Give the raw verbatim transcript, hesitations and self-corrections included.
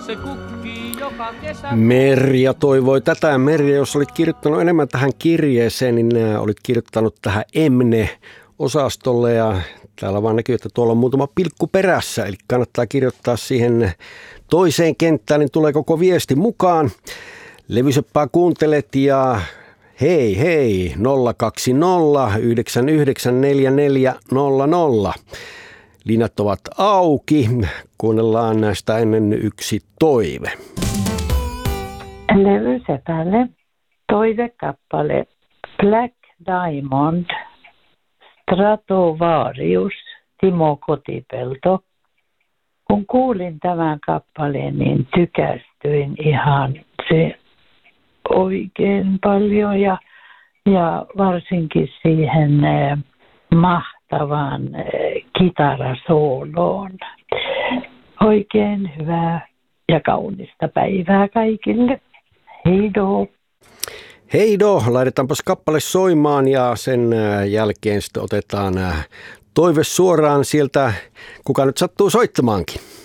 Se kukkii joka kesä. Merja toivoi tätä. Merja, jos olit kirjoittanut enemmän tähän kirjeeseen, niin olit kirjoittanut tähän Emne-osastolle ja täällä vaan näkyy, että tuolla on muutama pilkku perässä, eli kannattaa kirjoittaa siihen toiseen kenttään, niin tulee koko viesti mukaan. Levyseppää kuuntelet ja hei hei nolla kaksi nolla yhdeksän yhdeksän neljä neljä nolla nolla. Linjat ovat auki. Kuunnellaan näistä ennen yksi toive. Levysepälle toivekappale Black Diamond, Stratovarius, Timo Kotipelto. Kun kuulin tämän kappaleen, niin tykästyin ihan se oikein paljon ja, ja varsinkin siihen eh, mahtavaan eh, kitarasooloon. Oikein hyvää ja kaunista päivää kaikille. Heido! Heido, laitetaanpas kappale soimaan ja sen jälkeen sitten otetaan toive suoraan sieltä, kuka nyt sattuu soittamaankin.